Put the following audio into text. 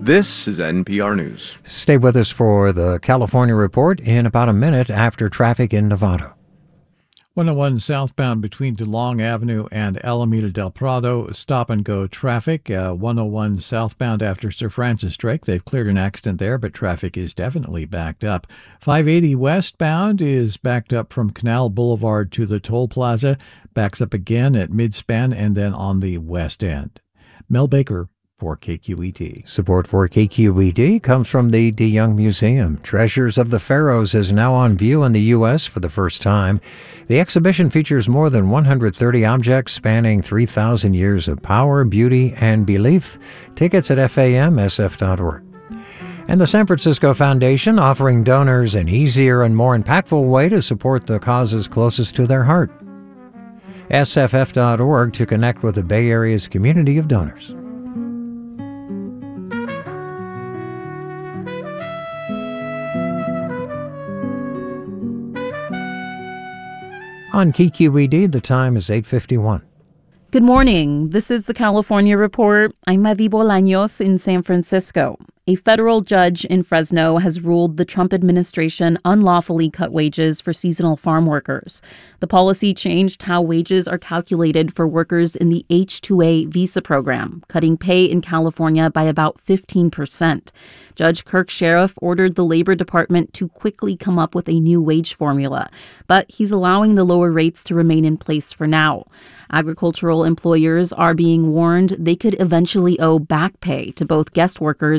This is NPR News. Stay with us for the California Report in about a minute after traffic in Nevada. 101 southbound between DeLong Avenue and Alameda del Prado, stop-and-go traffic. 101 southbound after Sir Francis Drake. They've cleared an accident there, but traffic is definitely backed up. 580 westbound is backed up from Canal Boulevard to the Toll Plaza. Backs up again at Midspan and then on the west end. Mel Baker for KQED. Support for KQED comes from the DeYoung Museum. Treasures of the Pharaohs is now on view in the U.S. for the first time. The exhibition features more than 130 objects spanning 3,000 years of power, beauty, and belief. Tickets at FAMSF.org. And the San Francisco Foundation offering donors an easier and more impactful way to support the causes closest to their heart. SFF.org to connect with the Bay Area's community of donors. On KQED, the time is 8:51. Good morning. This is the California Report. I'm Mavi Bolaños in San Francisco. A federal judge in Fresno has ruled the Trump administration unlawfully cut wages for seasonal farm workers. The policy changed how wages are calculated for workers in the H-2A visa program, cutting pay in California by about 15%. Judge Kirk Sheriff ordered the Labor Department to quickly come up with a new wage formula, but he's allowing the lower rates to remain in place for now. Agricultural employers are being warned they could eventually owe back pay to both guest workers